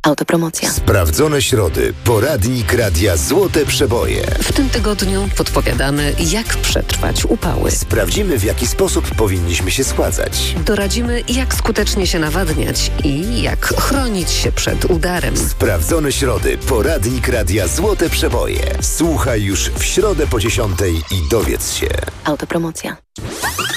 Autopromocja. Sprawdzone środy. Poradnik Radia Złote Przeboje. W tym tygodniu podpowiadamy, jak przetrwać upały. Sprawdzimy, w jaki sposób powinniśmy się schładzać. Doradzimy, jak skutecznie się nawadniać i jak chronić się przed udarem. Sprawdzone środy. Poradnik Radia Złote Przeboje. Słuchaj już w środę po 10:00 i dowiedz się. Autopromocja.